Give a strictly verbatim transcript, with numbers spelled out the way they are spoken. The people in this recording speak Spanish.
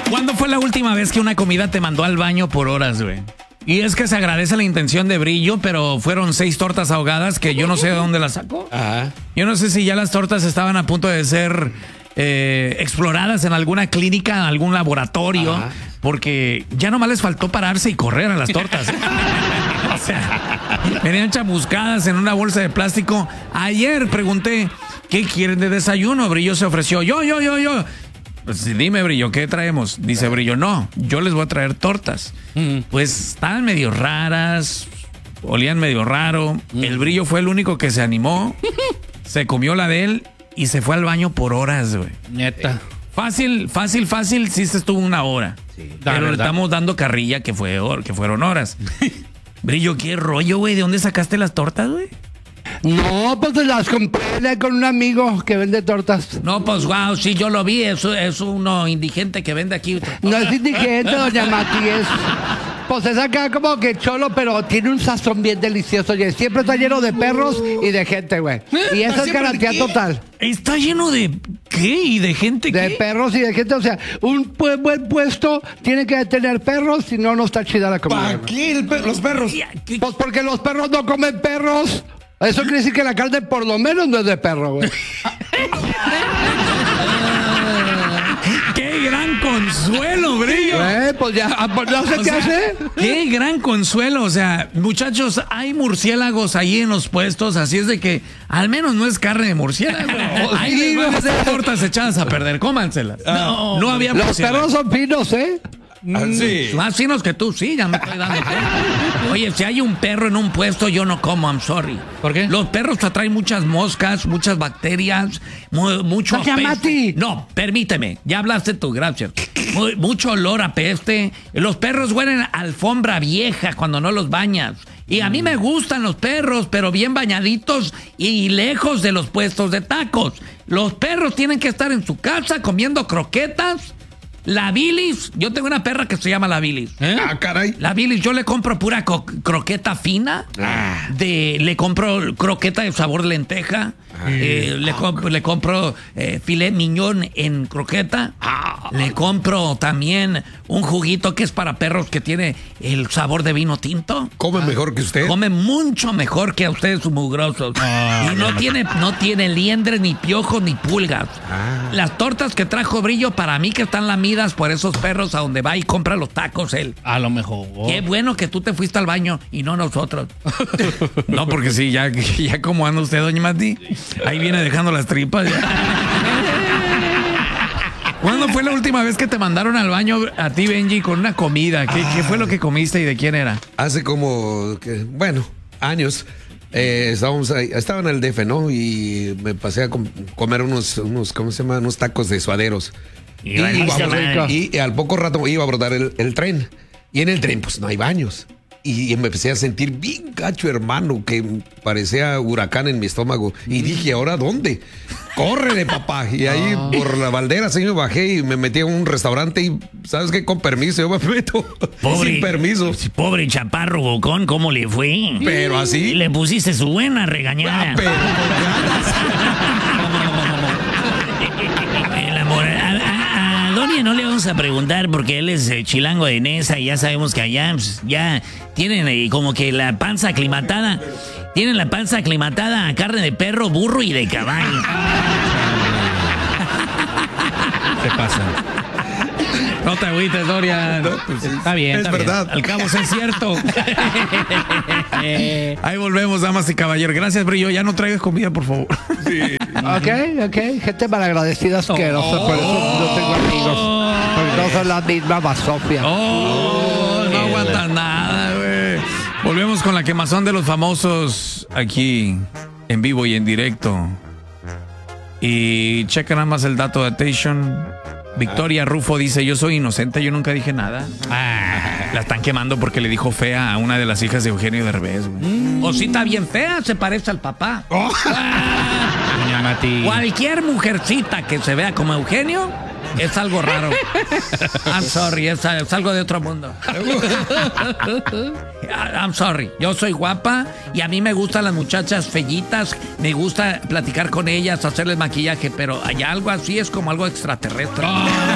¿Cuándo fue la última vez que una comida te mandó al baño por horas, güey? Y es que se agradece la intención de Brillo, pero fueron seis tortas ahogadas que yo no sé de dónde las sacó. Ajá. Yo no sé si ya las tortas estaban a punto de ser eh, exploradas en alguna clínica, en algún laboratorio, Ajá. porque ya nomás les faltó pararse y correr a las tortas. O sea, venían chamuscadas en una bolsa de plástico. Ayer pregunté, ¿qué quieren de desayuno? Brillo se ofreció, yo, yo, yo, yo. Pues dime, Brillo, ¿qué traemos? Dice Brillo, no, yo les voy a traer tortas. Mm. Pues estaban medio raras, olían medio raro. Mm. El Brillo fue el único que se animó, se comió la de él y se fue al baño por horas, güey. Neta. Fácil, fácil, fácil, sí se estuvo una hora. Sí, pero le estamos dando carrilla que, fue, que fueron horas. Brillo, ¿qué rollo, güey? ¿De dónde sacaste las tortas, güey? No, pues las compré con un amigo que vende tortas. No, pues wow, sí, yo lo vi, es, es uno indigente que vende aquí. No es indigente, doña Mati, es... Pues es acá como que cholo, pero tiene un sazón bien delicioso. Y siempre está lleno de perros y de gente, güey. Y esa es garantía total. ¿Está lleno de qué? ¿Y de gente qué? De perros y de gente. O sea, un pu- buen puesto tiene que tener perros, si no, no está chida la comida. ¿Para qué el per- los perros? Pues porque los perros no comen perros. Eso quiere decir que la carne por lo menos no es de perro, güey. ¡Qué gran consuelo, Brillo! Eh, pues ya, pues no sé o qué sea, hace. ¡Qué gran consuelo! O sea, muchachos, hay murciélagos ahí en los puestos, así es de que al menos no es carne de murciélago. Ahí Sí, les van a no sé. hacer tortas echadas a perder, cómanselas. No, no había Los murciélago. perros son finos, ¿eh? Ah, sí. Más finos que tú, sí, ya me estoy dando cuenta. Oye, si hay un perro en un puesto, yo no como, I'm sorry. ¿Por qué? Los perros atraen muchas moscas, muchas bacterias, mu- mucho Doña apeste. Mati. No, permíteme, ya hablaste tú, gracias. Mu- mucho olor a peste. Los perros huelen a alfombra vieja cuando no los bañas. Y a mí me gustan los perros, pero bien bañaditos y lejos de los puestos de tacos. Los perros tienen que estar en su casa comiendo croquetas. La bilis, yo tengo una perra que se llama la bilis. ¿Eh? Ah, caray. La bilis, yo le compro pura co- croqueta fina. Ah. De, le compro croqueta de sabor lenteja. Ah. Eh, le, comp- le compro eh, filet miñón en croqueta. Ah. Le compro también un juguito que es para perros que tiene el sabor de vino tinto. ¿Come mejor que usted? Come mucho mejor que a ustedes mugrosos. Ah, y no tiene, no tiene liendres, ni piojos, ni pulgas. Ah. Las tortas que trajo Brillo para mí que están lamidas por esos perros a donde va y compra los tacos él. A lo mejor. Qué bueno que tú te fuiste al baño y no nosotros. No, porque sí, ya, ya como anda usted, doña Mati. Ahí viene dejando las tripas. ¿Cuándo fue la última vez que te mandaron al baño a ti, Benji, con una comida? ¿Qué, ¿qué fue lo que comiste y de quién era? Hace como, que, bueno, años. Eh, estábamos ahí, estaba en el D F, ¿no? Y me pasé a com- comer unos, unos, ¿cómo se llama? Unos tacos de suaderos. Y, Y valiste iba a madre. brotar- y al poco rato iba a brotar el, el tren. Y en el tren, pues no hay baños. Y me empecé a sentir bien gacho, hermano, que parecía huracán en mi estómago. Y dije, ¿ahora dónde? Córrele, papá. Y ahí por la Valdera sí me bajé y me metí a un restaurante y, ¿sabes qué? Con permiso, yo me meto sin permiso. Pobre chaparro bocón, ¿cómo le fue? Pero así. Le pusiste su buena regañada. Ah, pero El amor, a, a- a Donia no le vamos a preguntar porque él es eh, chilango de Nesa y ya sabemos que allá pues, ya tienen eh, como que la panza aclimatada. Tienen la panza aclimatada a carne de perro, burro y de caballo. ¿Qué pasa? No te agüites, Doria. Está bien, es está bien. verdad. Al cabo es cierto. Ahí volvemos, damas y caballeros. Gracias, Brillo. Ya no traigas comida, por favor. Ok, ok. Gente malagradecida asquerosa, por eso no tengo amigos. Porque todos son la misma basofia. Oh, no aguantas nada, güey. Volvemos con la quemazón de los famosos aquí, en vivo y en directo. Y checa nada más el dato de Attention. Victoria Rufo dice, yo soy inocente, yo nunca dije nada. Ah, la están quemando porque le dijo fea a una de las hijas de Eugenio Derbez, güey. Mm. O sí está bien fea, se parece al papá. Oh. Ah, Doña Mati. cualquier mujercita que se vea como Eugenio es algo raro. I'm sorry, es, es algo de otro mundo. I'm sorry, yo soy guapa y a mí me gustan las muchachas fellitas, me gusta platicar con ellas, hacerles maquillaje, pero hay algo así, es como algo extraterrestre.